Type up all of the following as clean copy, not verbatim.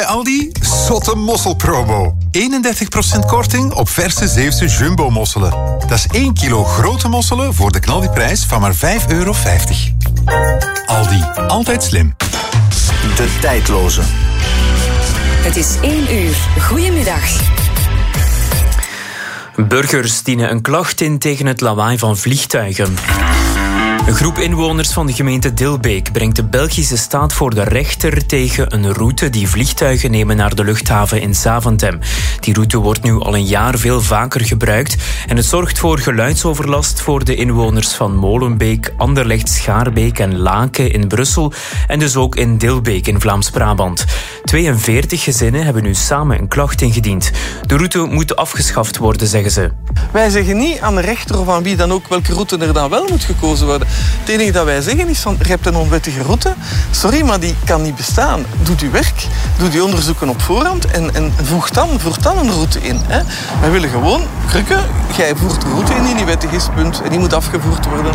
Bij Aldi, zotte mosselpromo. 31% korting op verse Zeeuwse jumbo-mosselen. Dat is 1 kilo grote mosselen voor de knaldiprijs van maar €5,50. Aldi, altijd slim. De tijdloze. Het is 1 uur. Goedemiddag. Burgers dienen een klacht in tegen het lawaai van vliegtuigen. Een groep inwoners van de gemeente Dilbeek brengt de Belgische staat voor de rechter tegen een route die vliegtuigen nemen naar de luchthaven in Zaventem. Die route wordt nu al een jaar veel vaker gebruikt en het zorgt voor geluidsoverlast voor de inwoners van Molenbeek, Anderlecht, Schaarbeek en Laken in Brussel en dus ook in Dilbeek in Vlaams-Brabant. 42 gezinnen hebben nu samen een klacht ingediend. De route moet afgeschaft worden, zeggen ze. Wij zeggen niet aan de rechter of aan wie dan ook welke route er dan wel moet gekozen worden. Het enige dat wij zeggen is van, je hebt een onwettige route. Sorry, maar die kan niet bestaan. Doe uw werk, doe die onderzoeken op voorhand en voeg dan een route in. Hè. Wij willen gewoon, Krukke, jij voert de route in die niet wettig is, punt. En die moet afgevoerd worden.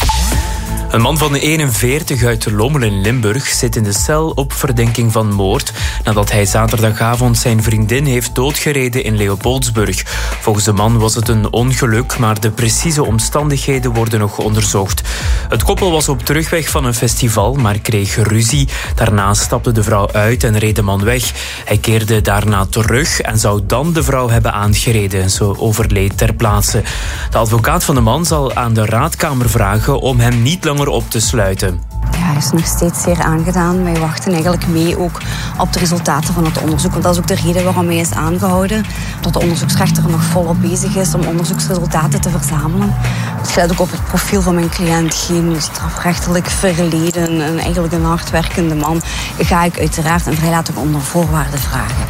Een man van 41 uit Lommel in Limburg zit in de cel op verdenking van moord nadat hij zaterdagavond zijn vriendin heeft doodgereden in Leopoldsburg. Volgens de man was het een ongeluk, maar de precieze omstandigheden worden nog onderzocht. Het koppel was op terugweg van een festival, maar kreeg ruzie. Daarna stapte de vrouw uit en reed de man weg. Hij keerde daarna terug en zou dan de vrouw hebben aangereden. Ze overleed ter plaatse. De advocaat van de man zal aan de raadkamer vragen om hem niet langer op te sluiten. Ja, hij is nog steeds zeer aangedaan. Wij wachten eigenlijk mee ook op de resultaten van het onderzoek. Want dat is ook de reden waarom hij is aangehouden. Dat de onderzoeksrechter nog volop bezig is om onderzoeksresultaten te verzamelen. Het sluit ook op het profiel van mijn cliënt. Geen strafrechtelijk verleden en eigenlijk een hardwerkende man. Ga ik uiteraard een vrijlating onder voorwaarden vragen.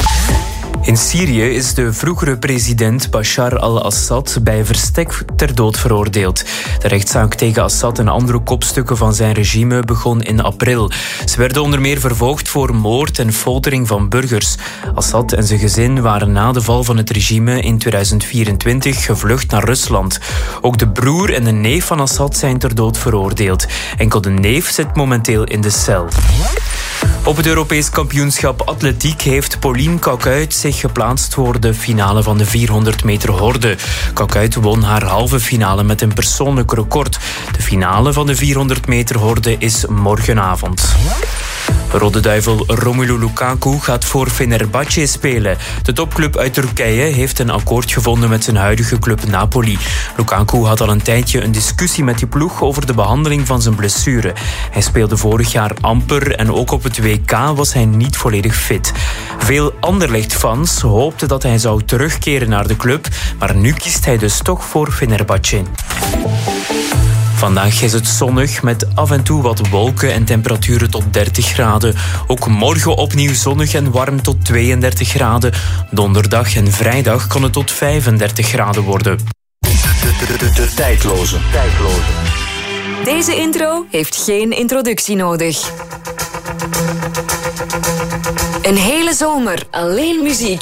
In Syrië is de vroegere president Bashar al-Assad bij verstek ter dood veroordeeld. De rechtszaak tegen Assad en andere kopstukken van zijn regime begon in april. Ze werden onder meer vervolgd voor moord en foltering van burgers. Assad en zijn gezin waren na de val van het regime in 2024 gevlucht naar Rusland. Ook de broer en de neef van Assad zijn ter dood veroordeeld. Enkel de neef zit momenteel in de cel. Op het Europees kampioenschap atletiek heeft Pauline Kokuit zich geplaatst voor de finale van de 400 meter horde. Kokuit won haar halve finale met een persoonlijk record. De finale van de 400 meter horde is morgenavond. Rode Duivel Romelu Lukaku gaat voor Fenerbahce spelen. De topclub uit Turkije heeft een akkoord gevonden met zijn huidige club Napoli. Lukaku had al een tijdje een discussie met die ploeg over de behandeling van zijn blessure. Hij speelde vorig jaar amper en ook op het WK was hij niet volledig fit. Veel Anderlecht-fans hoopten dat hij zou terugkeren naar de club, maar nu kiest hij dus toch voor Fenerbahce. Vandaag is het zonnig met af en toe wat wolken en temperaturen tot 30 graden. Ook morgen opnieuw zonnig en warm tot 32 graden. Donderdag en vrijdag kan het tot 35 graden worden. De tijdloze. Deze intro heeft geen introductie nodig. Een hele zomer alleen muziek